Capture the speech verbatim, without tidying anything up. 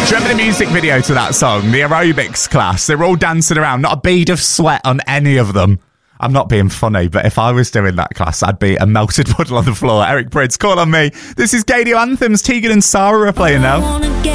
Do you remember the music video to that song? The aerobics class. They were all dancing around. Not a bead of sweat on any of them. I'm not being funny, but if I was doing that class, I'd be a melted puddle on the floor. Eric Prydz, Call on Me. This is Gadio Anthems. Tegan and Sarah are playing now.